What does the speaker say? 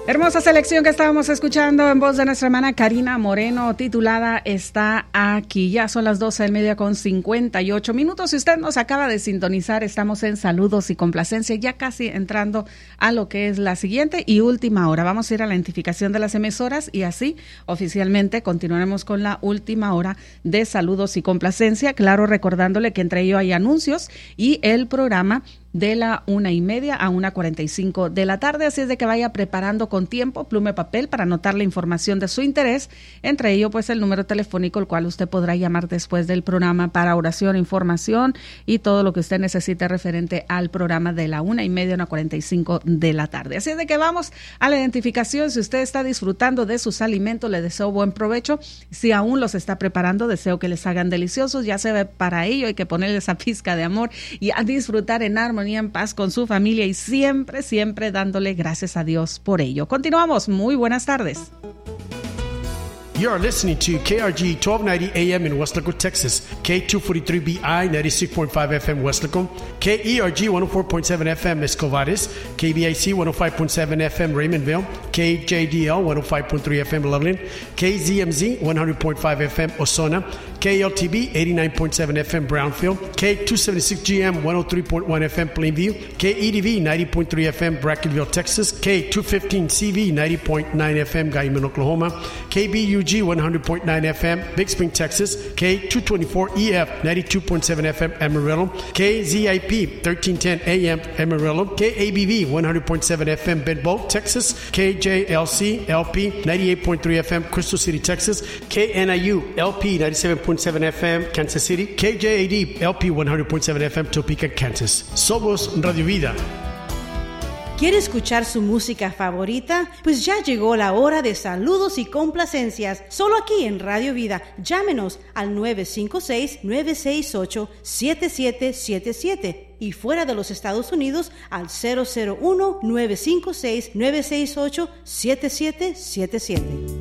Hermosa selección que estábamos escuchando en voz de nuestra hermana Karina Moreno, titulada Está Aquí. Ya son las 12 del mediodía con 58 minutos. Si usted nos acaba de sintonizar, estamos en Saludos y Complacencia, ya casi entrando a lo que es la siguiente y última hora. Vamos a ir a la identificación de las emisoras y así oficialmente continuaremos con la última hora de Saludos y Complacencia. Claro, recordándole que entre ellos hay anuncios y el programa de la 1:30 a 1:45 de la tarde, así es de que vaya preparando con tiempo pluma y papel para anotar la información de su interés, entre ello pues el número telefónico el cual usted podrá llamar después del programa para oración, información y todo lo que usted necesite referente al programa de la 1:30 a 1:45 de la tarde. Así es de que vamos a la identificación. Si usted está disfrutando de sus alimentos, le deseo buen provecho. Si aún los está preparando, deseo que les hagan deliciosos. Ya se ve, para ello hay que ponerle esa pizca de amor y a disfrutar en armonía, en paz con su familia y siempre, siempre dándole gracias a Dios por ello. Continuamos. Muy buenas tardes. You are listening to KRG 1290 AM in Weslaco, Texas, K243BI 96.5 FM Weslaco, KERG 104.7 FM Escovares, KBIC 105.7 FM Raymondville, KJDL 105.3 FM Loveland, KZMZ 100.5 FM Osona, KLTB 89.7 FM Brownfield, K276GM 103.1 FM Plainview, KEDV 90.3 FM Brackenville, Texas, K215CV 90.9 FM Guyman, Oklahoma, KBUG 100.9 FM Big Spring, Texas, K224EF 92.7 FM Amarillo, KZIP 1310 AM Amarillo, KABV 100.7 FM Bedbolt, Texas, KJLC LP 98.3 FM Crystal City, Texas, KNIU LP 97.7 FM Kansas City, KJAD LP 100.7 FM Topeka, Kansas. Somos Radio Vida. ¿Quiere escuchar su música favorita? Pues ya llegó la hora de saludos y complacencias, solo aquí en Radio Vida. Llámenos al 956-968-7777 y fuera de los Estados Unidos al 001-956-968-7777.